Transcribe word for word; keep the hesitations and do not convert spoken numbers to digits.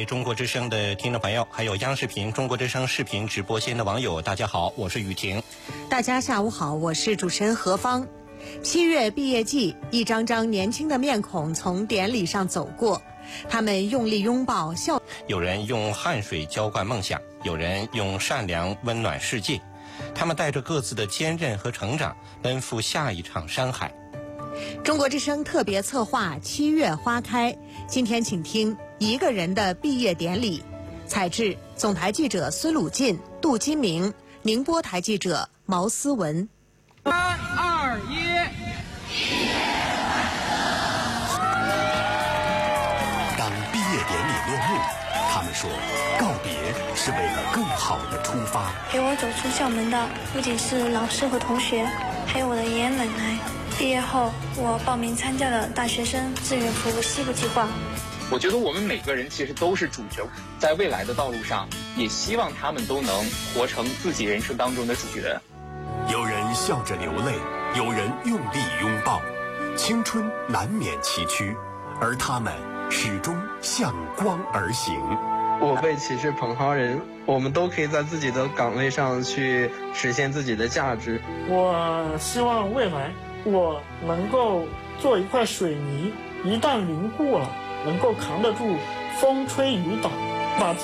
中国之声的听众朋友，还有央视频中国之声视频直播间的网友，大家好，我是雨婷。 大家下午好，我是主持人何芳。七月毕业季，一张张年轻的面孔从典礼上走过，他们用力拥抱笑， 有人用汗水浇灌梦想，有人用善良温暖世界。他们带着各自的坚韧和成长，奔赴下一场山海。 中国之声特别策划七月花开，今天请听一个人的毕业典礼。采制总台记者孙鲁进、杜金明，宁波台记者毛思文。 三二一。 当毕业典礼落幕，他们说，告别是为了更好的出发。 陪我走出校门的不仅是老师和同学，还有我的爷爷奶奶。毕业后，我报名参加了大学生志愿服务西部计划。 我觉得我们每个人其实都是主角，在未来的道路上，也希望他们都能活成自己人生当中的主角。 有人笑着流泪，有人用力拥抱，青春难免崎岖，而他们始终向光而行。 我辈岂是蓬蒿人，我们都可以在自己的岗位上去实现自己的价值。 我希望未来我能够做一块水泥，一旦凝固了，能够扛得住风吹雨打，把自